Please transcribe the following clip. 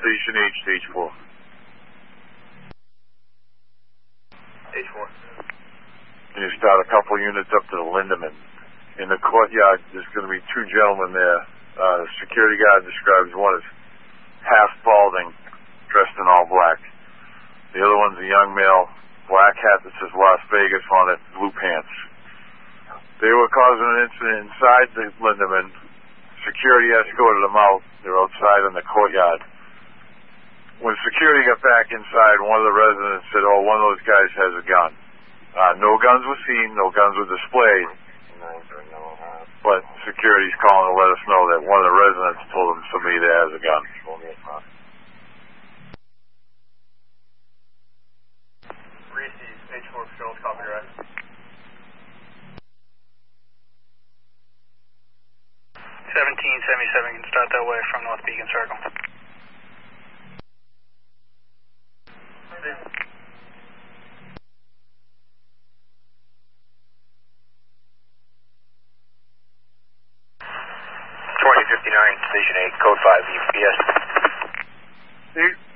Station H, stage 4. Stage 4. Can you start a couple units up to the Lindemann? In the courtyard, there's going to be two gentlemen there. The security guard describes one as half balding, dressed in all black. The other one's a young male, black hat that says Las Vegas on it, blue pants. They were causing an incident inside the Lindemann. Security escorted them out. They're outside in the courtyard. When security got back inside, one of the residents said, "Oh, one of those guys has a gun." No guns were seen, no guns were displayed, but security's calling to let us know that one of the residents told them somebody there has a gun. Reese, stage 4 patrols, copy direct. 1777 can start that way from North Beacon Circle. Steve. 2059, Station 8, code 5, EPS. Steve?